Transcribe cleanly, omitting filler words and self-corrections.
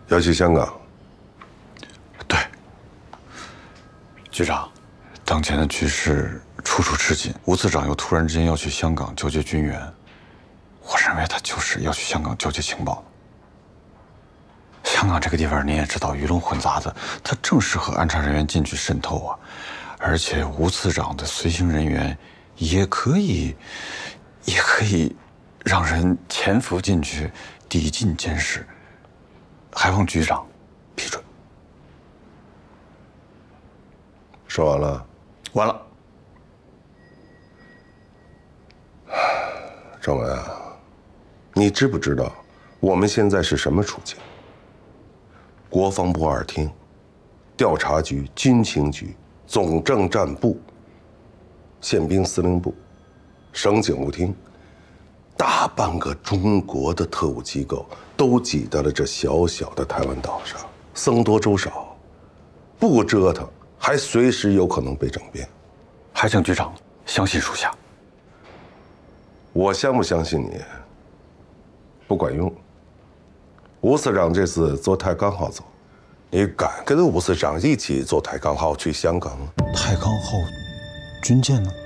要去香港。 对，局长，当前的局势处处吃紧，吴次长又突然之间要去香港纠结军援，我认为他就是要去香港纠结情报。香港这个地方你也知道，鱼龙混杂的，它正适合安插人员进去渗透啊。而且吴次长的随行人员也可以让人潜伏进去，抵近监视，还望局长批准。 说完了？ 完了。 郑文啊，你知不知道我们现在是什么处境？国防部2厅、调查局、军情局、总政战部、宪兵司令部、省警务厅，大半个中国的特务机构都挤在了这小小的台湾岛上，僧多粥少，不折腾还随时有可能被政变。 还请局长相信属下。 我相不相信你不管用。吴次长这次坐太钢号走，你敢跟吴次长一起坐太钢号去香港吗？ 太钢号军舰呢？